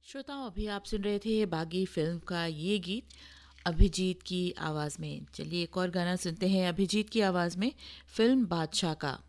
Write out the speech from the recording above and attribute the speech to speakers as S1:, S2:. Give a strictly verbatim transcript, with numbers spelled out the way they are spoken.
S1: श्रोताओं, अभी आप सुन रहे थे बागी फिल्म का ये गीत अभिजीत की आवाज़ में। चलिए एक और गाना सुनते हैं अभिजीत की आवाज़ में, फिल्म बादशाह का।